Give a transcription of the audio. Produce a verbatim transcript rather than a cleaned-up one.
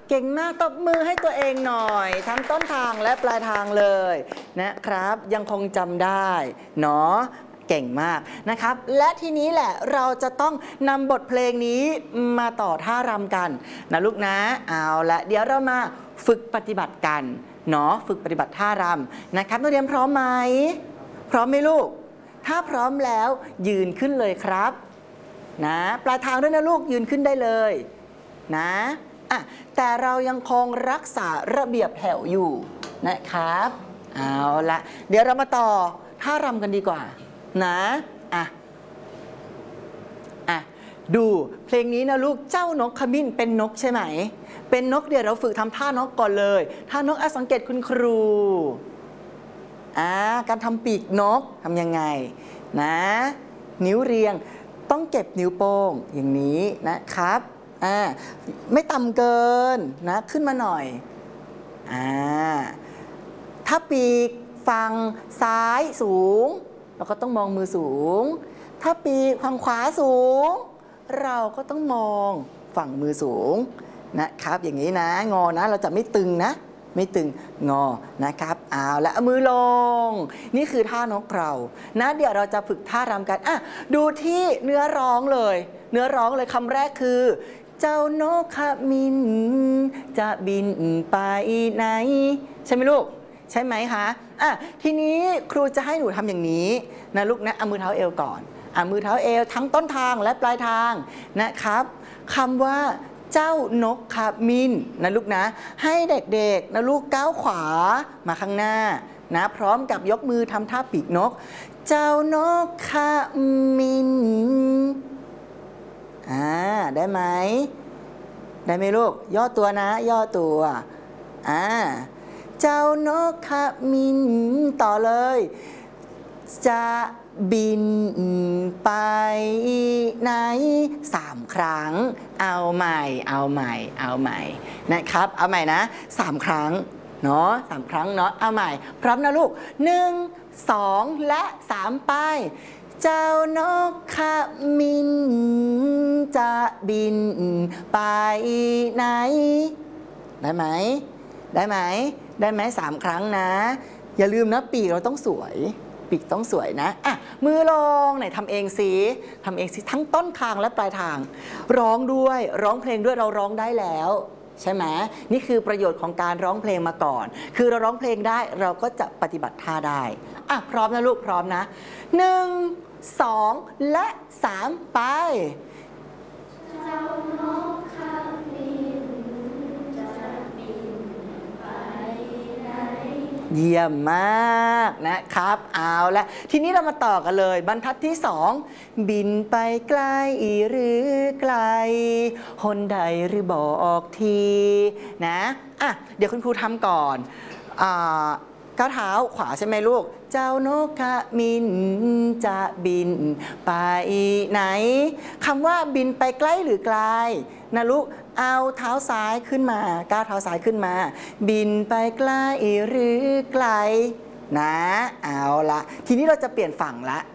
เก่งมากตบมือให้ตัวเองหน่อยทั้งต้นทางและปลายทางเลยนะครับยังคงจำได้เนาะเก่งมากนะครับและทีนี้แหละเราจะต้องนำบทเพลงนี้มาต่อท่ารำกันนะลูกนะเอาละเดี๋ยวเรามาฝึกปฏิบัติกันเนาะฝึกปฏิบัติท่ารำนะครับนักเรียนพร้อมไหมพร้อมไหมลูกถ้าพร้อมแล้วยืนขึ้นเลยครับนะปลายทางด้วยนะลูกยืนขึ้นได้เลยนะอ่ะแต่เรายังคงรักษาระเบียบแถวอยู่นะครับเอาละเดี๋ยวเรามาต่อท่ารำกันดีกว่านะอ่ะอ่ะดูเพลงนี้นะลูกเจ้านกขมิ้นเป็นนกใช่ไหมเป็นนกเดี๋ยวเราฝึกทำท่านกก่อนเลยท่านกอ่ะสังเกตคุณครูอ่าการทำปีกนกทำยังไงนะนิ้วเรียงต้องเก็บนิ้วโป้งอย่างนี้นะครับอ่าไม่ต่ำเกินนะขึ้นมาหน่อยอ่าถ้าปีกฝั่งซ้ายสูงเราก็ต้องมองมือสูงถ้าปีกฝั่งขวาสูงเราก็ต้องมองฝั่งมือสูงนะครับอย่างนี้นะงอนะเราจะไม่ตึงนะไม่ตึงงอนะครับเอาละเอามือลงนี่คือท่านกเรานะเดี๋ยวเราจะฝึกท่ารำกันอ่ะดูที่เนื้อร้องเลยเนื้อร้องเลยคำแรกคือเจ้านกขมิ้นจะบินไปไหนใช่ไหมลูกใช่ไหมคะอ่ะทีนี้ครูจะให้หนูทำอย่างนี้นะลูกนะเอามือเท้าเอวก่อนอ่ะมือเท้าเอวทั้งต้นทางและปลายทางนะครับคำว่าเจ้านกขมิ้นนะลูกนะให้เด็กๆนะลูกก้าวขวามาข้างหน้านะพร้อมกับยกมือทำท่าปีกนกเจ้านกขมิ้นอ่าได้ไหมได้ไหมลูกย่อตัวนะย่อตัวอ่าเจ้านกขมิ้นต่อเลยจะบินไปไหนสามครั้งเอาใหม่เอาใหม่เอาใหม่นะครับเอาใหม่นะสามครั้งเนาะสามครั้งเนาะเอาใหม่พร้อมนะลูกหนึ่งสองและสามไปเจ้านกขมิ้นจะบินไปไหนได้ไหมได้ไหมได้ไหมสามครั้งนะอย่าลืมนะปีกเราต้องสวยปีกต้องสวยนะอ่ะมือลงไหนทำเองสิทำเองสิทั้งต้นทางและปลายทางร้องด้วยร้องเพลงด้วยเราร้องได้แล้วใช่ไหมนี่คือประโยชน์ของการร้องเพลงมาก่อนคือเราร้องเพลงได้เราก็จะปฏิบัติท่าได้อ่ะพร้อมนะลูกพร้อมนะหนึ่งสองและสามไปเจ้านกขมิ้นจะบินไปไหนเยี่ยมมากนะครับเอาละทีนี้เรามาต่อกันเลยบรรทัดที่สองบินไปไกลหรือไกลหนใดหรือบอกทีนะอ่ะเดี๋ยวคุณครูทำก่อนอ่าก้าวเท้าขวาใช่ไหมลูกเจ้านกขมิ้นจะบินไปไหนคำว่าบินไปใกล้หรือไกลนะลูกเอาเท้าซ้ายขึ้นมาก้าวเท้าซ้ายขึ้นมาบินไปใกล้หรือไกลนะเอาละทีนี้เราจะเปลี่ยนฝั่งละ